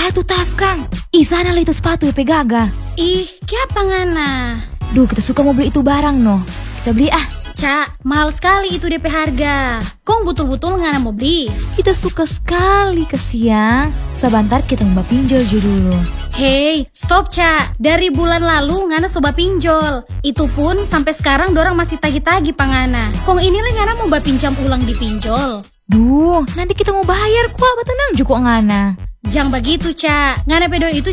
tuh tas Kang. Ih sana lah itu sepatu ya pegaga. Ih, kenapa ngana? Duh kita suka mau beli itu barang no. Kita beli ah. Cak, mahal sekali itu DP harga. Kong betul-betul ngana mau beli? Kita suka sekali ke siang. Sebentar kita mau pinjol dulu. Hei, stop Cak. Dari bulan lalu ngana soba pinjol. Itu pun sampai sekarang dorang masih tagi-tagi pangana. Kong inilah ngana mau pinjam ulang di pinjol. Duh, nanti kita mau bayar kok, tenang juga ngana. Jangan begitu Cak. Ngana pedo itu